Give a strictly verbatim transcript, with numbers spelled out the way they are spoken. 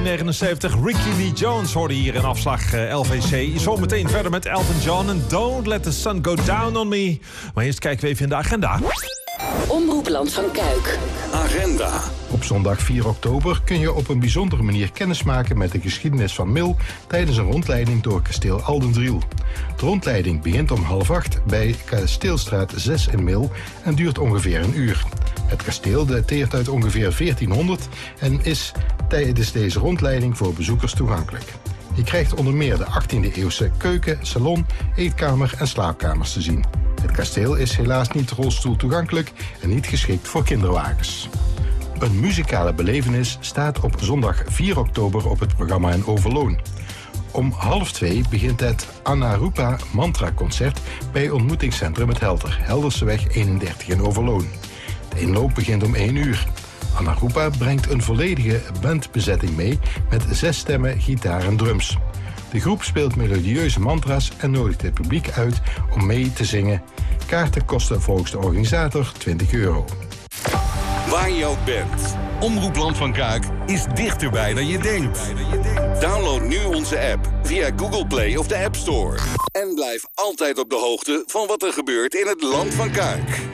negenenzeventig, Ricky Lee Jones hoorde hier in afslag uh, L V C. Zometeen verder met Elton John en Don't Let the Sun Go Down on Me. Maar eerst kijken we even in de agenda. Omroep Land van Kuik. Agenda. Op zondag vier oktober kun je op een bijzondere manier kennismaken met de geschiedenis van Mil tijdens een rondleiding door kasteel Aldendriel. De rondleiding begint om half acht bij Kasteelstraat zes in Mil en duurt ongeveer een uur. Het kasteel dateert uit ongeveer veertienhonderd en is tijdens deze rondleiding voor bezoekers toegankelijk. Je krijgt onder meer de achttiende eeuwse keuken, salon, eetkamer en slaapkamers te zien. Het kasteel is helaas niet rolstoel toegankelijk en niet geschikt voor kinderwagens. Een muzikale belevenis staat op zondag vier oktober op het programma in Overloon. Om half twee begint het Anarupa Mantra Concert bij ontmoetingscentrum Het Helder, Helderseweg eenendertig in Overloon. De inloop begint om één uur. Anarupa brengt een volledige bandbezetting mee met zes stemmen, gitaar en drums. De groep speelt melodieuze mantra's en nodigt het publiek uit om mee te zingen. Kaarten kosten volgens de organisator twintig euro. Waar je ook bent, Omroep Land van Kuik is dichterbij dan je denkt. Download nu onze app via Google Play of de App Store. En blijf altijd op de hoogte van wat er gebeurt in het Land van Kuik.